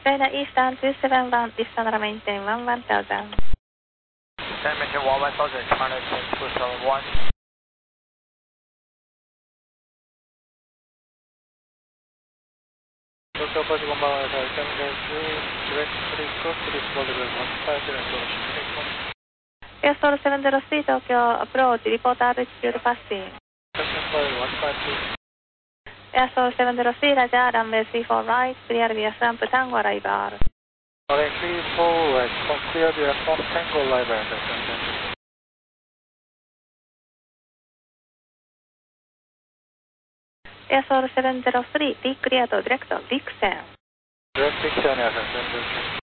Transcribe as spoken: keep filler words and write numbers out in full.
China Eastern two seven one, descend maintain one one thousand. Descend maintain one one thousand, China Eastern two seven one.東京ごじこんばんは、セブンデース、ジュレックスリークロス、リスボールルーム、ファイブゼロフォーシックスフォー。 Airstall seven zero three Tokyo approach, report altitude passing. Airstall seven zero three, Roger, runway three four right, clear via Swamp Tango arrival. Runway three four right, clear via Swamp Tango arrival. Airstall seven zero three, declear to direct Dixon. Direct Dixon,